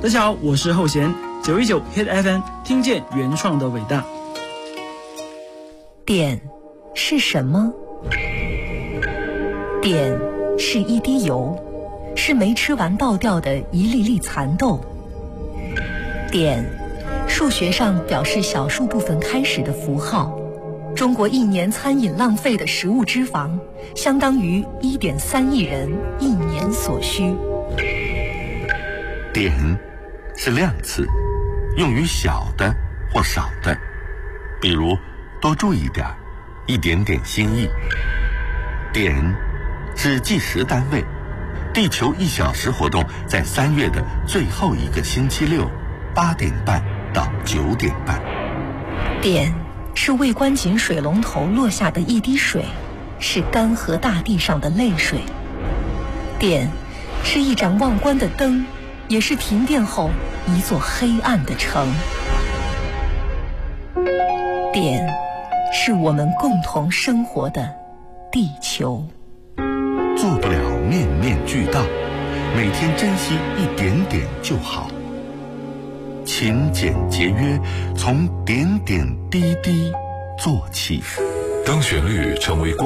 大家好，我是后弦919 Hit FM， 听见原创的伟大。 碘是什么？碘是一滴油，是没吃完倒掉的一粒粒蚕豆。碘，数学上表示小数部分开始的符号。中国1年餐饮浪费的食物脂肪，相当于1.3亿人1年所需。 碘是量词，用于小的或少的，比如多注意点，一点点心意。碘是计时单位，地球1小时活动在3月的最后一个星期六8点半到9点半。 碘是未关紧水龙头落下的一滴水，是干涸大地上的泪水。碘是一盏忘关的灯，也是停电后一座黑暗的城。碘是我们共同生活的地球。 做不了面面俱到，每天珍惜一点点就好。勤俭节约，从点点滴滴做起。 当旋律成为